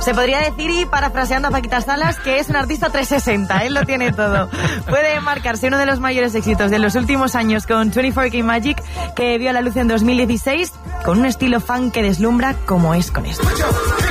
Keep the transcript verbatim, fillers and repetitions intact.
Se podría decir, y parafraseando a Paquita Salas, que es un artista trescientos sesenta, él lo tiene todo. Puede marcarse uno de los mayores éxitos de los últimos años con veinticuatro K Magic, que vio a la luz en dos mil dieciséis, con un estilo funk que deslumbra como es con esto.